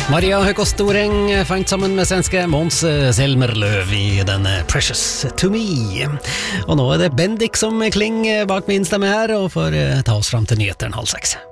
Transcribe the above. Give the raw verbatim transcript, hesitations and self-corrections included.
Maria Høkås Storeng fant sammen med svenske Måns Zelmerlöw i den Precious to Me. Og nå er det Bendik som klinger bak min stemme her, og får ta oss fram til nyheteren halv seks.